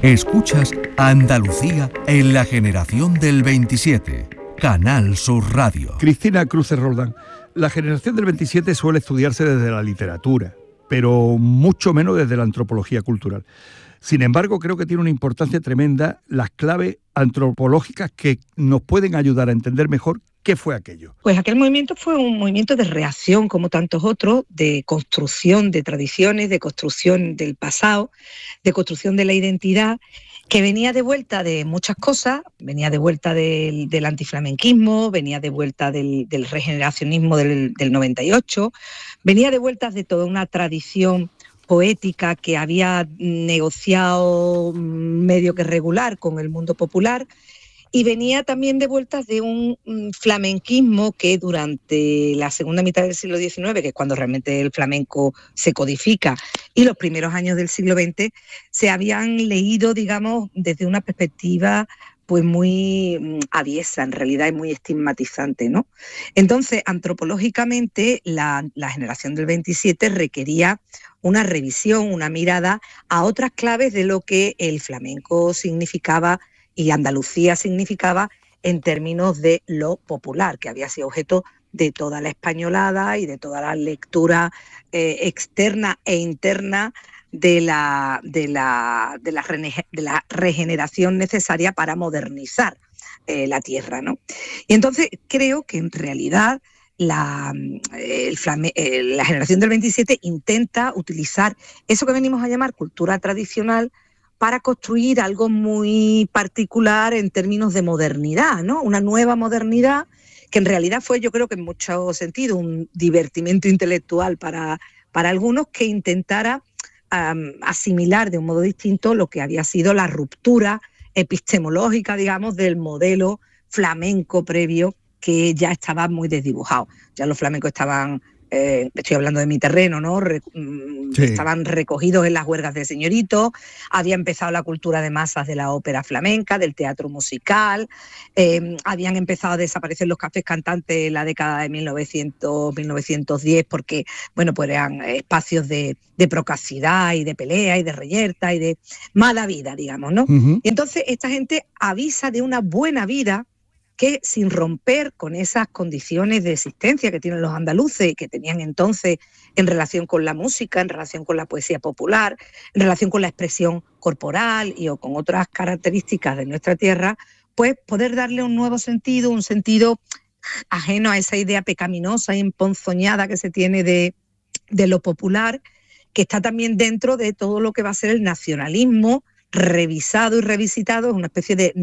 Escuchas Andalucía en la generación del 27, Canal Sur Radio. Cristina Cruces Roldán, la generación del 27 suele estudiarse desde la literatura, pero mucho menos desde la antropología cultural. Sin embargo, creo que tiene una importancia tremenda las claves antropológicas que nos pueden ayudar a entender mejor qué fue aquello. Pues aquel movimiento fue un movimiento de reacción, como tantos otros, de construcción de tradiciones, de construcción del pasado, de construcción de la identidad, que venía de vuelta de muchas cosas, venía de vuelta del antiflamenquismo, venía de vuelta del regeneracionismo del 98, venía de vuelta de toda una tradición poética que había negociado medio que regular con el mundo popular, y venía también de vueltas de un flamenquismo que durante la segunda mitad del siglo XIX, que es cuando realmente el flamenco se codifica, y los primeros años del siglo XX, se habían leído, digamos, desde una perspectiva pues muy aviesa, en realidad, y muy estigmatizante, ¿no? Entonces, antropológicamente, la generación del 27 requería una revisión, una mirada a otras claves de lo que el flamenco significaba y Andalucía significaba en términos de lo popular, que había sido objeto de toda la españolada y de toda la lectura externa e interna de la regeneración necesaria para modernizar la tierra, ¿no? Y entonces creo que en realidad la generación del 27 intenta utilizar eso que venimos a llamar cultura tradicional para construir algo muy particular en términos de modernidad, ¿no? Una nueva modernidad que en realidad fue, yo creo que en muchos sentidos, un divertimento intelectual para algunos, que intentara asimilar de un modo distinto lo que había sido la ruptura epistemológica, digamos, del modelo flamenco previo, que ya estaba muy desdibujado. Ya los flamencos estaban, estoy hablando de mi terreno, ¿no? Sí. Estaban recogidos en las huergas de señoritos, había empezado la cultura de masas de la ópera flamenca, del teatro musical, habían empezado a desaparecer los cafés cantantes en la década de 1910, porque, bueno, pues eran espacios de procacidad y de pelea y de reyerta y de mala vida, digamos, ¿no? Uh-huh. Y entonces esta gente avisa de una buena vida que, sin romper con esas condiciones de existencia que tienen los andaluces y que tenían entonces en relación con la música, en relación con la poesía popular, en relación con la expresión corporal y o con otras características de nuestra tierra, pues poder darle un nuevo sentido, un sentido ajeno a esa idea pecaminosa y emponzoñada que se tiene de lo popular, que está también dentro de todo lo que va a ser el nacionalismo revisado y revisitado, es una especie de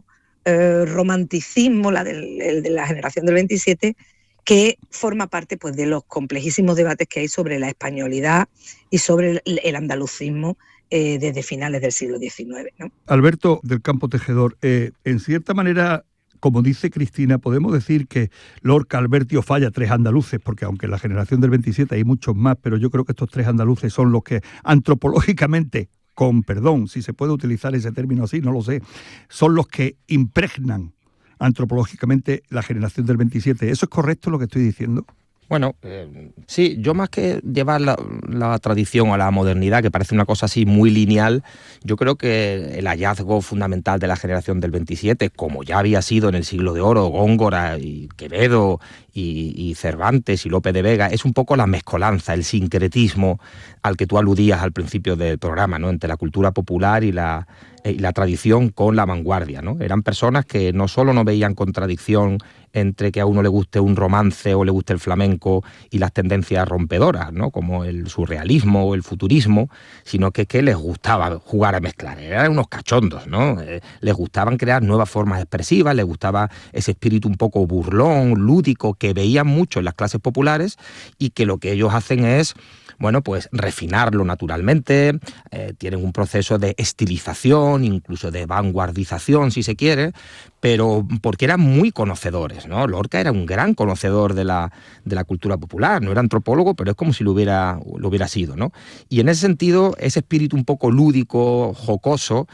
romanticismo, de la generación del 27, que forma parte pues de los complejísimos debates que hay sobre la españolidad y sobre el andalucismo desde finales del siglo XIX, ¿no? Alberto del Campo Tejedor, en cierta manera, como dice Cristina, podemos decir que Lorca, Alberti o Falla, tres andaluces, porque aunque en la generación del 27 hay muchos más, pero yo creo que estos tres andaluces son los que antropológicamente, con perdón, si se puede utilizar ese término así, no lo sé, son los que impregnan antropológicamente la generación del 27. ¿Eso es correcto lo que estoy diciendo? Bueno, sí, yo más que llevar la tradición a la modernidad, que parece una cosa así muy lineal, yo creo que el hallazgo fundamental de la generación del 27, como ya había sido en el siglo de oro, Góngora y Quevedo y Cervantes y Lope de Vega, es un poco la mezcolanza, el sincretismo al que tú aludías al principio del programa, ¿no? Entre la cultura popular y la tradición con la vanguardia, ¿no? Eran personas que no solo no veían contradicción entre que a uno le guste un romance o le guste el flamenco y las tendencias rompedoras, ¿no? Como el surrealismo o el futurismo, sino que les gustaba jugar a mezclar. Eran unos cachondos, ¿no? Les gustaban crear nuevas formas expresivas, les gustaba ese espíritu un poco burlón, lúdico, que veían mucho en las clases populares y que lo que ellos hacen es, bueno, pues refinarlo naturalmente, tienen un proceso de estilización, incluso de vanguardización, si se quiere, pero porque eran muy conocedores, ¿no? Lorca era un gran conocedor de la cultura popular, no era antropólogo, pero es como si lo hubiera sido, ¿no? Y en ese sentido, ese espíritu un poco lúdico, jocoso,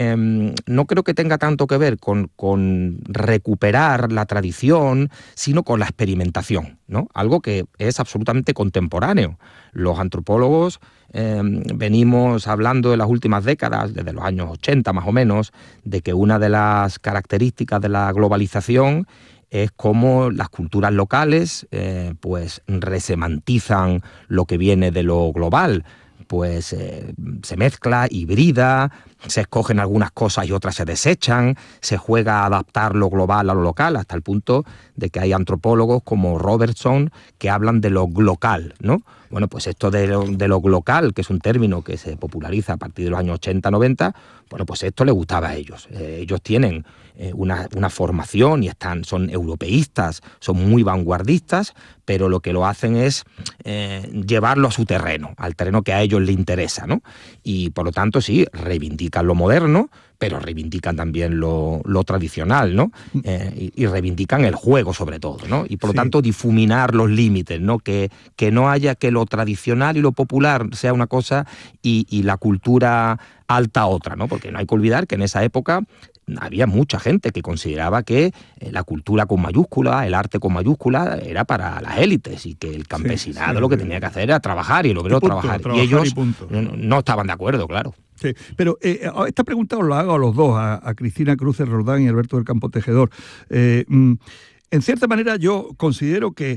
no creo que tenga tanto que ver con recuperar la tradición, sino con la experimentación, ¿no? Algo que es absolutamente contemporáneo. Los antropólogos venimos hablando en las últimas décadas, desde los años 80 más o menos, de que una de las características de la globalización es cómo las culturas locales pues resemantizan lo que viene de lo global. Pues se mezcla, hibrida, se escogen algunas cosas y otras se desechan, se juega a adaptar lo global a lo local, hasta el punto de que hay antropólogos como Robertson que hablan de lo glocal, ¿no? Bueno, pues esto de lo glocal, que es un término que se populariza a partir de los años 80-90, bueno, pues esto les gustaba a ellos. Ellos tienen una formación y son europeístas, son muy vanguardistas, pero lo que lo hacen es llevarlo a su terreno, al terreno que a ellos les interesa, ¿no? Y por lo tanto, sí, reivindican lo moderno, pero reivindican también lo tradicional, ¿no? Y reivindican el juego sobre todo, ¿no? Y por lo tanto difuminar los límites, ¿no? Que no haya que lo tradicional y lo popular sea una cosa y la cultura alta otra, ¿no? Porque no hay que olvidar que en esa época había mucha gente que consideraba que la cultura con mayúscula, el arte con mayúscula, era para las élites y que el campesinado lo que tenía que hacer era trabajar y el obrero trabajar. Y ellos no estaban de acuerdo, claro. Sí, pero esta pregunta os la hago a los dos, a Cristina Cruces Roldán y Alberto del Campo Tejedor. En cierta manera yo considero que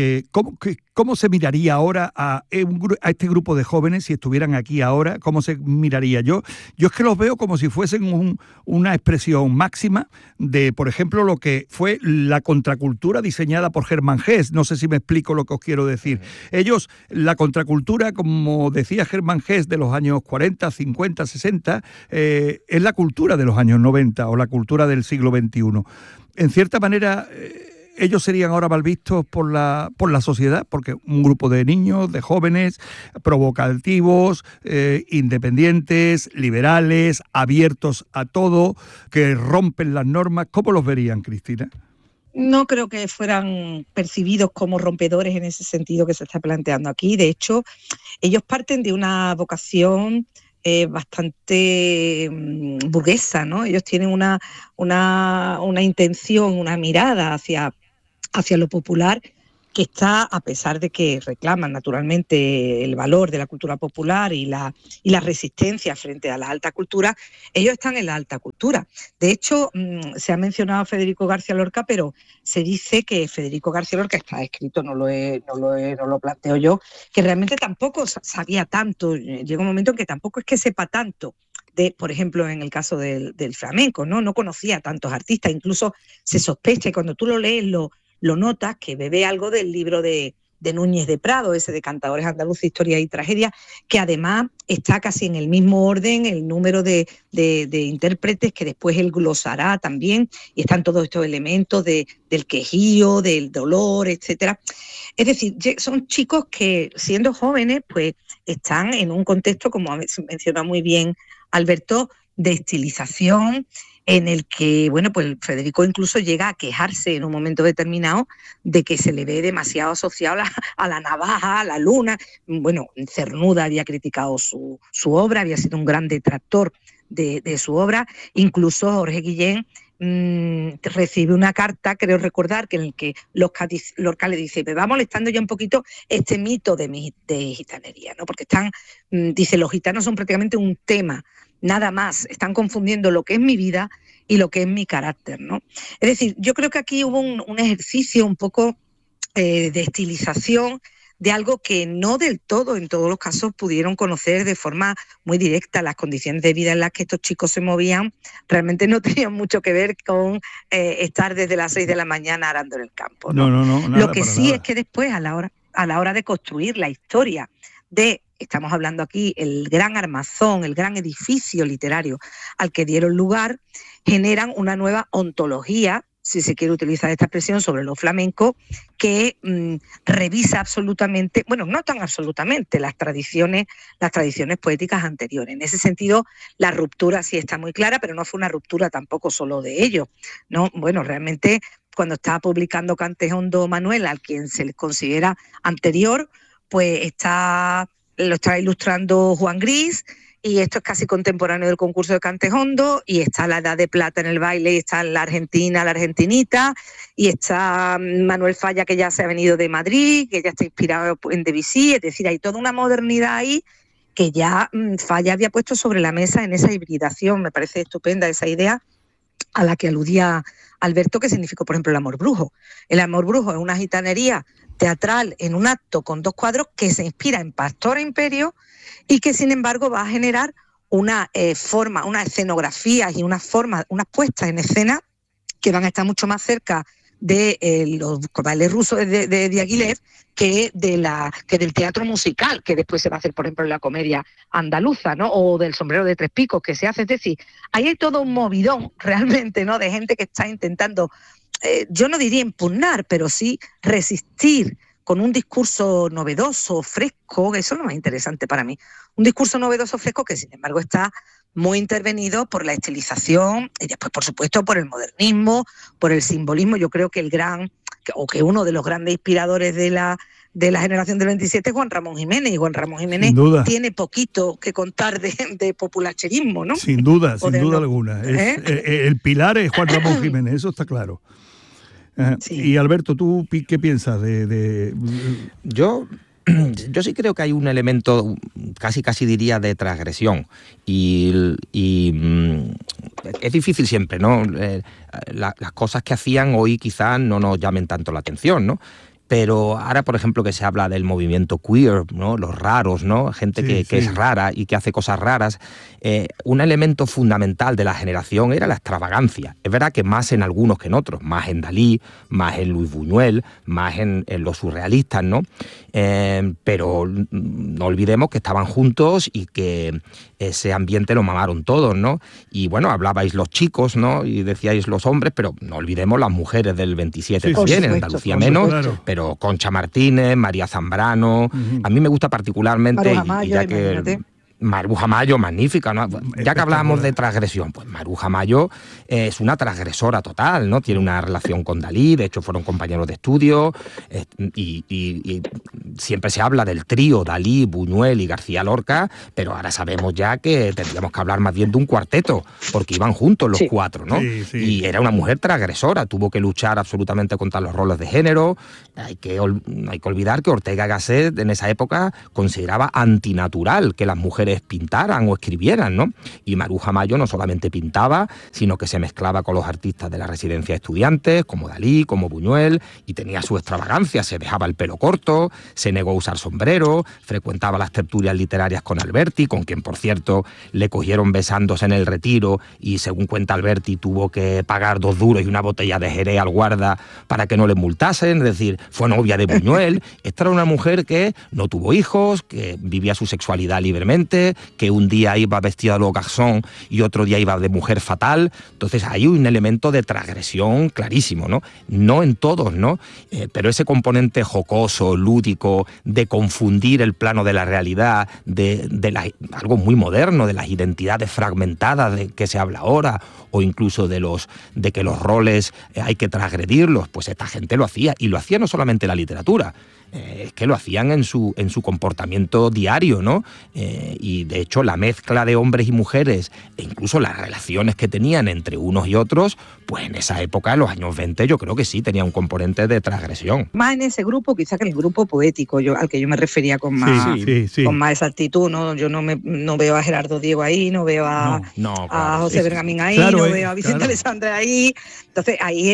¿cómo se miraría ahora a este grupo de jóvenes si estuvieran aquí ahora? ¿Cómo se miraría? Yo es que los veo como si fuesen una expresión máxima de, por ejemplo, lo que fue la contracultura diseñada por Hermann Hesse. No sé si me explico lo que os quiero decir. Ellos, la contracultura, como decía Hermann Hesse, de los años 40, 50, 60, es la cultura de los años 90 o la cultura del siglo XXI. En cierta manera ellos serían ahora mal vistos por la sociedad, porque un grupo de niños, de jóvenes, provocativos, independientes, liberales, abiertos a todo, que rompen las normas. ¿Cómo los verían, Cristina? No creo que fueran percibidos como rompedores en ese sentido que se está planteando aquí. De hecho, ellos parten de una vocación bastante burguesa, ¿no? Ellos tienen una intención, una mirada hacia lo popular que está, a pesar de que reclaman naturalmente el valor de la cultura popular y la resistencia frente a la alta cultura, ellos están en la alta cultura. De hecho, se ha mencionado a Federico García Lorca, pero se dice que Federico García Lorca, está escrito, no lo planteo yo, que realmente tampoco sabía tanto. Llega un momento en que tampoco es que sepa tanto por ejemplo, en el caso del flamenco, no conocía a tantos artistas, incluso se sospecha, y cuando tú lo lees lo notas, que bebe algo del libro de Núñez de Prado, ese de Cantadores Andaluces, Historia y Tragedia, que además está casi en el mismo orden el número de intérpretes que después él glosará también, y están todos estos elementos del quejío, del dolor, etcétera. Es decir, son chicos que, siendo jóvenes, pues están en un contexto, como menciona muy bien Alberto, de estilización, en el que, bueno, pues Federico incluso llega a quejarse en un momento determinado de que se le ve demasiado asociado a la navaja, a la luna. Bueno, Cernuda había criticado su obra, había sido un gran detractor de su obra. Incluso Jorge Guillén recibe una carta, creo recordar, que en el que Lorca le dice: me va molestando ya un poquito este mito de gitanería, ¿no? Porque dice, los gitanos son prácticamente un tema, nada más, están confundiendo lo que es mi vida y lo que es mi carácter, ¿no? Es decir, yo creo que aquí hubo un ejercicio un poco de estilización de algo que no del todo, en todos los casos, pudieron conocer de forma muy directa. Las condiciones de vida en las que estos chicos se movían realmente no tenían mucho que ver con estar desde las 6 de la mañana arando en el campo, ¿no? No, lo que sí es que después, a la hora de construir la historia estamos hablando aquí, el gran armazón, el gran edificio literario al que dieron lugar, generan una nueva ontología, si se quiere utilizar esta expresión, sobre lo flamenco, que revisa absolutamente, bueno, no tan absolutamente, las tradiciones poéticas anteriores. En ese sentido, la ruptura sí está muy clara, pero no fue una ruptura tampoco solo de ellos, ¿no? Bueno, realmente, cuando estaba publicando Cantejondo Manuel, al quien se le considera anterior, pues lo está ilustrando Juan Gris, y esto es casi contemporáneo del concurso de Cantejondo, y está la Edad de Plata en el baile, y está la Argentina, la Argentinita, y está Manuel Falla, que ya se ha venido de Madrid, que ya está inspirado en Debussy. Es decir, hay toda una modernidad ahí que ya Falla había puesto sobre la mesa en esa hibridación. Me parece estupenda esa idea a la que aludía Alberto, que significó, por ejemplo, el amor brujo. El amor brujo es una gitanería teatral en un acto con 2 cuadros que se inspira en Pastor e Imperio y que, sin embargo, va a generar una forma, unas escenografías y unas puestas en escena que van a estar mucho más cerca de los bailes rusos de Aguilera que del teatro musical, que después se va a hacer, por ejemplo, en la comedia andaluza, ¿no? O del Sombrero de 3 picos que se hace. Es decir, ahí hay todo un movidón realmente, ¿no? De gente que está intentando, yo no diría impugnar, pero sí resistir con un discurso novedoso, fresco, eso es lo más interesante para mí. Un discurso novedoso, fresco, que sin embargo está muy intervenido por la estilización y después, por supuesto, por el modernismo, por el simbolismo. Yo creo que que uno de los grandes inspiradores de la generación del 27 es Juan Ramón Jiménez, y Juan Ramón Jiménez tiene poquito que contar de populacherismo, ¿no? Sin duda alguna. El pilar es Juan Ramón Jiménez, eso está claro. Sí. Y Alberto, ¿tú qué piensas de...? Yo sí creo que hay un elemento, casi diría, de transgresión. Y es difícil siempre, ¿no? Las cosas que hacían hoy quizás no nos llamen tanto la atención, ¿no? Pero ahora, por ejemplo, que se habla del movimiento queer, ¿no? Los raros, ¿no? Gente que es rara y que hace cosas raras. Un elemento fundamental de la generación era la extravagancia. Es verdad que más en algunos que en otros, más en Dalí, más en Luis Buñuel, más en los surrealistas, ¿no? Pero no olvidemos que estaban juntos y que ese ambiente lo mamaron todos, ¿no? Y bueno, hablabais los chicos, ¿no? Y decíais los hombres, pero no olvidemos las mujeres del 27 también, en Andalucía menos, claro. Pero Concha Martínez, María Zambrano, a mí me gusta particularmente, y ya que... Maruja Mayo, magnífica, ¿no? Ya que hablábamos de transgresión, pues Maruja Mayo es una transgresora total, ¿no? Tiene una relación con Dalí, de hecho fueron compañeros de estudio, y siempre se habla del trío Dalí, Buñuel y García Lorca, pero ahora sabemos ya que tendríamos que hablar más bien de un cuarteto, porque iban juntos los 4, ¿no? Y era una mujer transgresora, tuvo que luchar absolutamente contra los roles de género. Hay que olvidar que Ortega y Gasset en esa época consideraba antinatural que las mujeres pintaran o escribieran, ¿no? Y Maruja Mayo no solamente pintaba, sino que se mezclaba con los artistas de la residencia de estudiantes, como Dalí, como Buñuel, y tenía su extravagancia, se dejaba el pelo corto, se negó a usar sombrero, frecuentaba las tertulias literarias con Alberti, con quien, por cierto, le cogieron besándose en el Retiro, y según cuenta Alberti, tuvo que pagar 2 duros y una botella de Jerez al guarda para que no le multasen, es decir, fue novia de Buñuel. Esta era una mujer que no tuvo hijos, que vivía su sexualidad libremente, que un día iba vestida de lo garçon y otro día iba de mujer fatal. Entonces hay un elemento de transgresión clarísimo, ¿no? No en todos, ¿no? Pero ese componente jocoso, lúdico, de confundir el plano de la realidad, algo muy moderno, de las identidades fragmentadas de que se habla ahora, o incluso de que los roles hay que transgredirlos, pues esta gente lo hacía, y lo hacía no solamente en la literatura, es que lo hacían en su comportamiento diario, ¿no? Y de hecho la mezcla de hombres y mujeres, e incluso las relaciones que tenían entre unos y otros, pues en esa época, en los años 20, yo creo que sí tenía un componente de transgresión. Más en ese grupo, quizá que en el grupo poético, al que yo me refería con más con más exactitud, ¿no? Yo no veo a Gerardo Diego ahí, no veo a José Bergamín ahí, no veo a Vicente Alessandra ahí. Entonces ahí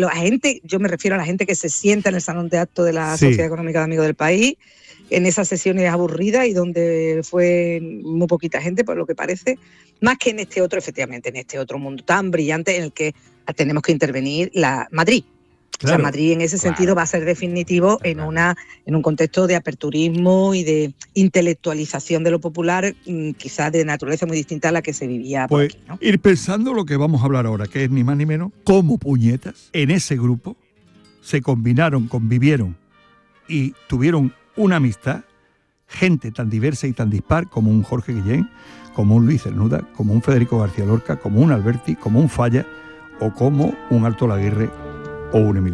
yo me refiero a la gente que se sienta en el salón de actos de la Sociedad Económica de Amigos del País, en esas sesiones aburridas y donde fue muy poquita gente, por lo que parece, más que en este otro, efectivamente, en este otro mundo tan brillante en el que tenemos que intervenir Madrid. Claro, o sea, Madrid en ese sentido va a ser definitivo en un contexto de aperturismo y de intelectualización de lo popular, quizás de naturaleza muy distinta a la que se vivía por aquí, ¿no? Ir pensando lo que vamos a hablar ahora, que es ni más ni menos cómo puñetas en ese grupo se combinaron, convivieron y tuvieron una amistad, gente tan diversa y tan dispar como un Jorge Guillén, como un Luis Cernuda, como un Federico García Lorca, como un Alberti, como un Falla o como un Alto Laguirre o un Emilio.